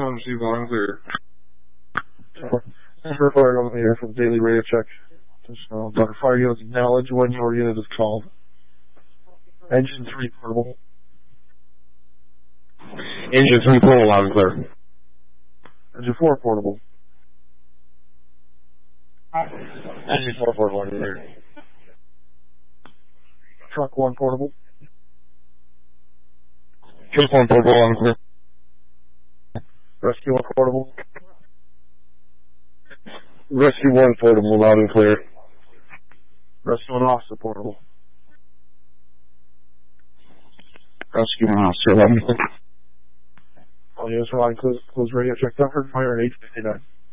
1 received loud and clear. Number fire on the air from Daily Radio Check. Dr. Fire units acknowledge when your unit is called. Engine 3 portable. Engine 3 portable, loud and clear. Engine 4 portable. Engine 4 portable, loud and clear. Truck 1 portable. Truck 1 portable, loud and clear. Rescue 1 portable. Rescue 1 portable, loud and clear. Rescue 1 officer portable. Rescue 1 officer, loud and clear. All units from line close radio check. Dr. Fire at 8:59.